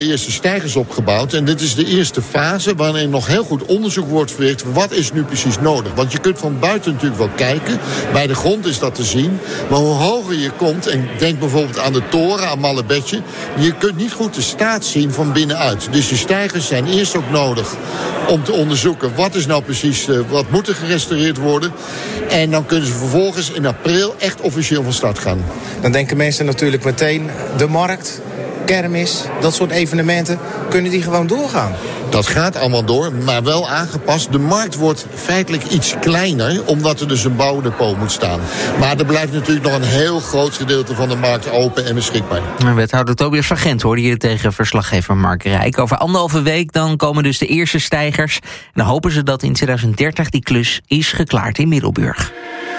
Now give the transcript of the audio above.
eerste steigers opgebouwd. En dit is de eerste fase waarin nog heel goed onderzoek wordt verricht. Wat is nu precies nodig? Want je kunt van buiten natuurlijk wel kijken. Bij de grond is dat te zien. Maar hoe hoger je komt, en denk bijvoorbeeld aan de toren, aan Mallebedje, je kunt niet goed de staat zien van binnenuit. Dus de steigers zijn eerst ook nodig om te onderzoeken wat is nou precies, wat moet er gerestaureerd worden. En dan kunnen ze vervolgens in april echt officieel van start gaan. Dan denken mensen natuurlijk meteen, de markt, kermis, dat soort evenementen, kunnen die gewoon doorgaan? Dat gaat allemaal door, maar wel aangepast. De markt wordt feitelijk iets kleiner, omdat er dus een bouwdepot moet staan. Maar er blijft natuurlijk nog een heel groot gedeelte van de markt open en beschikbaar. Wethouder Tobias van Gent hoorde je tegen verslaggever Mark Rijk. Over 1,5 week dan komen dus de eerste steigers. En dan hopen ze dat in 2030 die klus is geklaard in Middelburg.